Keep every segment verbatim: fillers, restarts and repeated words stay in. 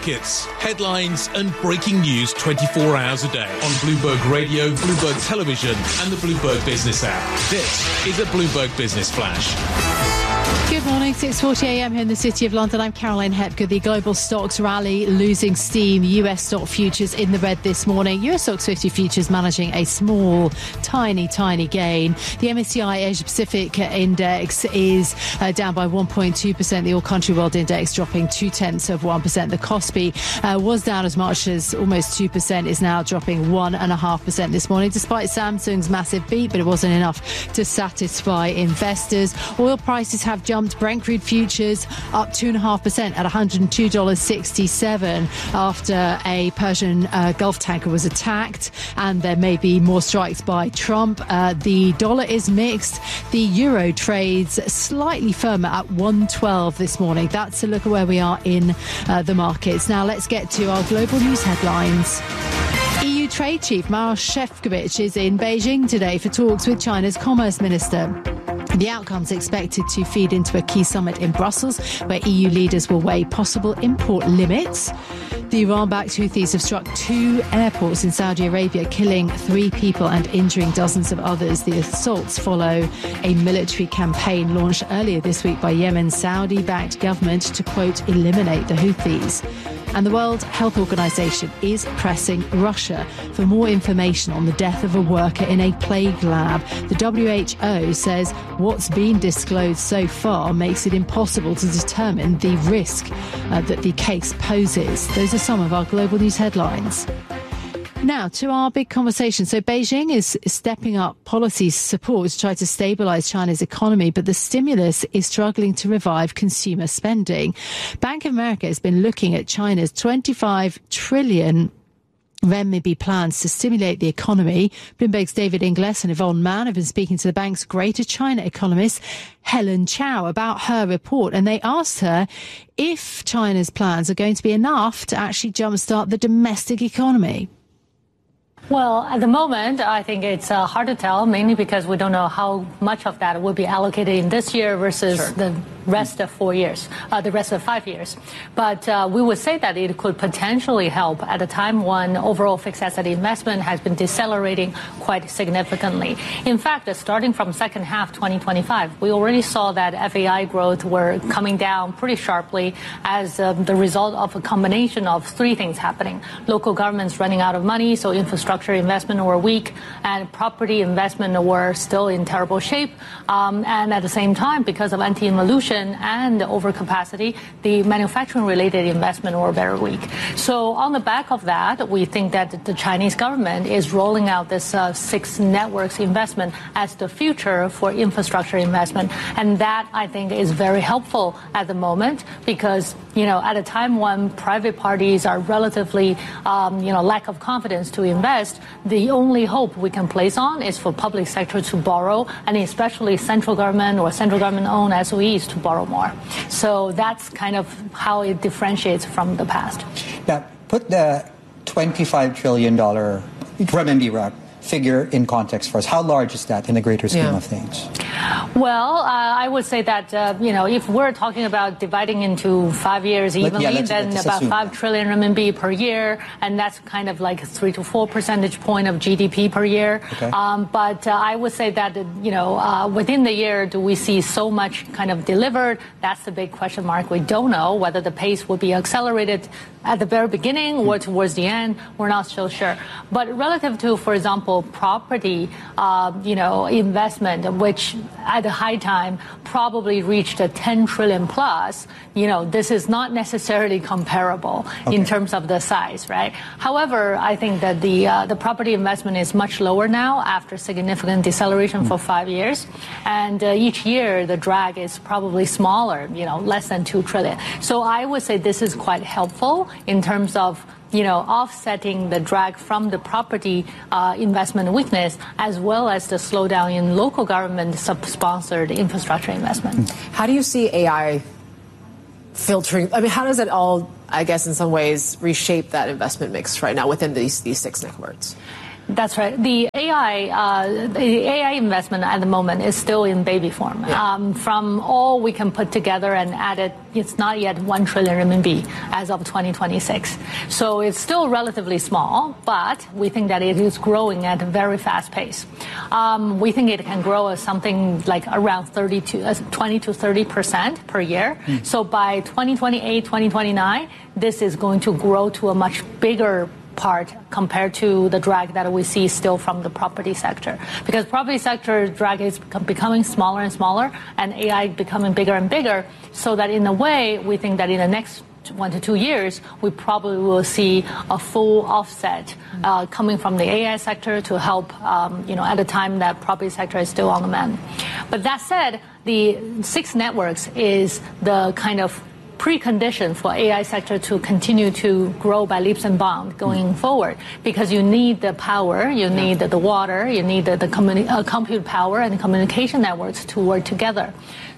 markets, headlines and breaking news twenty-four hours a day on Bloomberg Radio, Bloomberg Television and the Bloomberg Business app. This is a Bloomberg Business Flash. Good morning, six forty a m here in the City of London. I'm Caroline Hepker. The global stocks rally losing steam. U S stock futures in the red this morning. U S stocks fifty futures managing a small, tiny, tiny gain. The M S C I Asia Pacific Index is uh, down by one point two percent. The All Country World Index dropping two tenths of one percent. The Kospi uh, was down as much as almost two percent, is now dropping one point five percent this morning, despite Samsung's massive beat, but it wasn't enough to satisfy investors. Oil prices have jumped. Brent crude futures up two point five percent at one hundred two dollars and sixty-seven cents after a Persian uh, Gulf tanker was attacked, and there may be more strikes by Trump. Uh, the dollar is mixed. The euro trades slightly firmer at one twelve this morning. That's a look at where we are in uh, the markets. Now let's get to our global news headlines. E U Trade Chief Maroš Šefčovič is in Beijing today for talks with China's Commerce Minister. The outcome's expected to feed into a key summit in Brussels, where E U leaders will weigh possible import limits. The Iran-backed Houthis have struck two airports in Saudi Arabia, killing three people and injuring dozens of others. The assaults follow a military campaign launched earlier this week by Yemen's Saudi-backed government to, quote, eliminate the Houthis. And the World Health Organization is pressing Russia for more information on the death of a worker in a plague lab. The W H O says what's been disclosed so far makes it impossible to determine the risk uh, that the case poses. Those are some of our global news headlines. Now, to our big conversation. So Beijing is stepping up policy support to try to stabilize China's economy, but the stimulus is struggling to revive consumer spending. Bank of America has been looking at China's twenty-five trillion renminbi plans to stimulate the economy. Bloomberg's David Inglis and Yvonne Mann have been speaking to the bank's Greater China economist, Helen Chow, about her report. And they asked her if China's plans are going to be enough to actually jumpstart the domestic economy. Well, at the moment, I think it's uh, hard to tell, mainly because we don't know how much of that will be allocated in this year versus sure. the rest of four years, uh, the rest of five years. But uh, we would say that it could potentially help at a time when overall fixed asset investment has been decelerating quite significantly. In fact, starting from second half twenty twenty-five, we already saw that F A I growth were coming down pretty sharply as uh, the result of a combination of three things happening. Local governments running out of money, so infrastructure investment were weak, and property investment were still in terrible shape. Um, and at the same time, because of anti-involution and overcapacity, the manufacturing-related investment were very weak. So on the back of that, we think that the Chinese government is rolling out this uh, six networks investment as the future for infrastructure investment. And that, I think, is very helpful at the moment because, you know, at a time when private parties are relatively, um, you know, lack of confidence to invest, the only hope we can place on is for public sector to borrow, and especially central government or central government-owned S O Es to borrow more. So that's kind of how it differentiates from the past. Now, put the twenty-five trillion dollars renminbi figure in context for us. How large is that in the greater scheme yeah. of things? Well, uh, I would say that, uh, you know, if we're talking about dividing into five years evenly, yeah, let's, then let's about assume. five trillion renminbi per year, and that's kind of like three to four percentage point of G D P per year. Okay. Um, but uh, I would say that, you know, uh, within the year, do we see so much kind of delivered? That's the big question mark. We don't know whether the pace will be accelerated at the very beginning mm. or towards the end. We're not so sure. But relative to, for example, property, uh, you know, investment, which at the high time probably reached a ten trillion plus, you know, this is not necessarily comparable okay. in terms of the size, right? However, I think that the uh, the property investment is much lower now after significant deceleration mm. for five years. And uh, each year the drag is probably smaller, you know, less than two trillion. So I would say this is quite helpful in terms of, you know, offsetting the drag from the property uh, investment weakness, as well as the slowdown in local government sub-sponsored infrastructure investment. How do you see A I filtering? I mean, how does it all, I guess, in some ways, reshape that investment mix right now within these these six networks? That's right. The A A I, uh, the A I investment at the moment is still in baby form. Yeah. Um, from all we can put together and add it, it's not yet one trillion renminbi as of twenty twenty-six. So it's still relatively small, but we think that it is growing at a very fast pace. Um, we think it can grow as something like around thirty to, uh, twenty to thirty percent per year. Mm. So by twenty twenty-eight, twenty twenty-nine, this is going to grow to a much bigger part compared to the drag that we see still from the property sector. Because property sector drag is becoming smaller and smaller, and A I becoming bigger and bigger, so that in a way, we think that in the next one to two years, we probably will see a full offset uh, coming from the A I sector to help, um, you know, at a time that property sector is still on the mend. But that said, the six networks is the kind of precondition for A I sector to continue to grow by leaps and bounds going forward, because you need the power, you need the, the water, you need the, the communi- uh, compute power and the communication networks to work together.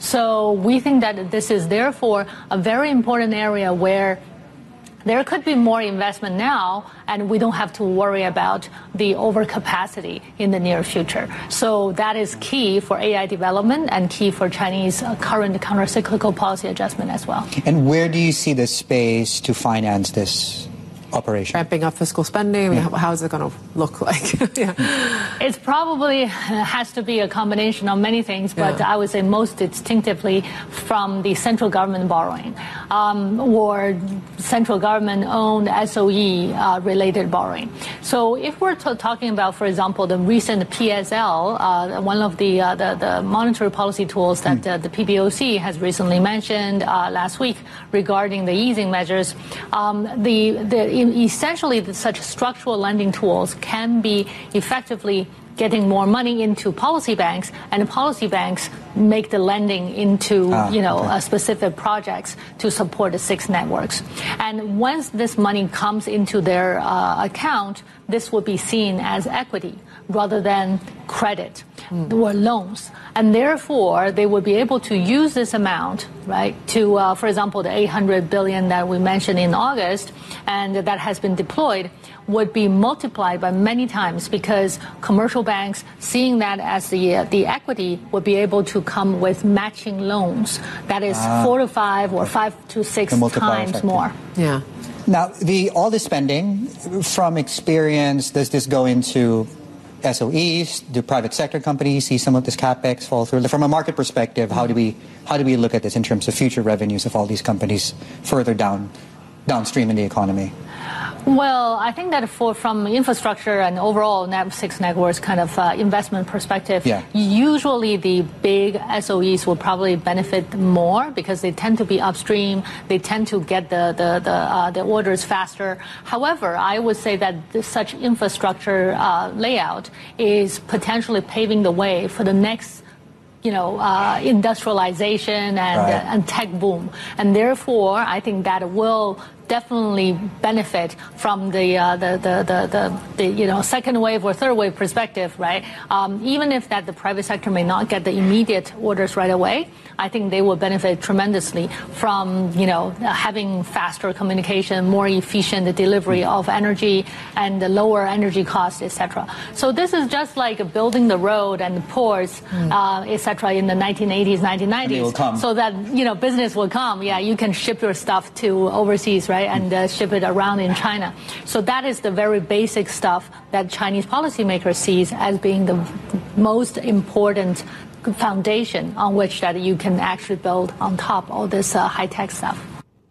So we think that this is therefore a very important area where there could be more investment now, and we don't have to worry about the overcapacity in the near future. So that is key for A I development and key for Chinese uh, current counter-cyclical policy adjustment as well. And where do you see the space to finance this operation? Ramping up fiscal spending? I mean, how, how is it going to look like? yeah. It's probably has to be a combination of many things, but yeah. I would say most distinctively from the central government borrowing um, or central government-owned S O E-related uh, borrowing. So if we're t- talking about, for example, the recent P S L, uh, one of the, uh, the the monetary policy tools that uh, the P B O C has recently mentioned uh, last week regarding the easing measures, um, the the essentially, such structural lending tools can be effectively getting more money into policy banks, and policy banks make the lending into, ah, you know, okay. uh, specific projects to support the six networks. And once this money comes into their uh, account, this will be seen as equity rather than credit mm. or loans. And therefore, they would be able to use this amount, right, to, uh, for example, the eight hundred billion that we mentioned in August and that has been deployed would be multiplied by many times, because commercial banks, seeing that as the uh, the equity, would be able to come with matching loans that is ah. four to five or five to six times effect. more. Yeah. Now, the all the spending, from experience, does this go into S O Es? Do private sector companies see some of this capex fall through? From a market perspective, how do we how do we look at this in terms of future revenues of all these companies further down downstream in the economy? Well, I think that for from infrastructure and overall Net six networks kind of uh, investment perspective, yeah. usually the big S O Es will probably benefit more because they tend to be upstream. They tend to get the the the, uh, the orders faster. However, I would say that this, such infrastructure uh, layout is potentially paving the way for the next, you know, uh, industrialization and, right. uh, and tech boom. And therefore, I think that will definitely benefit from the, uh, the, the, the, the, the, you know, second wave or third wave perspective, right? Um, even if that the private sector may not get the immediate orders right away, I think they will benefit tremendously from, you know, having faster communication, more efficient delivery of energy and the lower energy costs, et cetera. So this is just like building the road and the ports, mm. uh, et cetera, in the nineteen eighties, nineteen nineties. So that, you know, business will come. Yeah, you can ship your stuff to overseas, right? And uh, ship it around in China. So that is the very basic stuff that Chinese policymakers sees as being the most important foundation on which that you can actually build on top all this uh, high-tech stuff.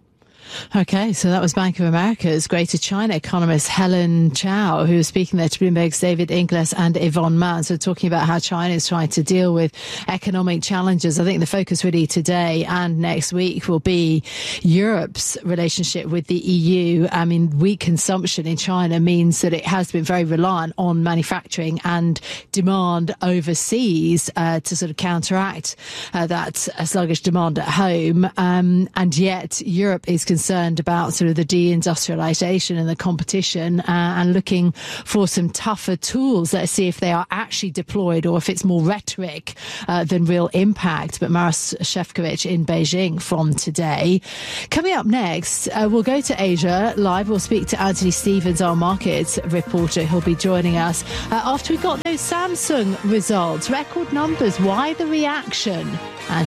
Okay, so that was Bank of America's Greater China economist Helen Chow, who was speaking there to Bloomberg's David Inglis and Yvonne Mann. So talking about how China is trying to deal with economic challenges. I think the focus really today and next week will be Europe's relationship with the E U. I mean, weak consumption in China means that it has been very reliant on manufacturing and demand overseas uh, to sort of counteract uh, that sluggish demand at home. Um, and yet Europe is concerned concerned about sort of the deindustrialization and the competition, uh, and looking for some tougher tools. Let's see if they are actually deployed or if it's more rhetoric uh, than real impact. But Maros Sefcovic in Beijing from today. Coming up next, uh, we'll go to Asia live. We'll speak to Anthony Stevens, our markets reporter. He'll be joining us uh, after we got those Samsung results. Record numbers. Why the reaction? And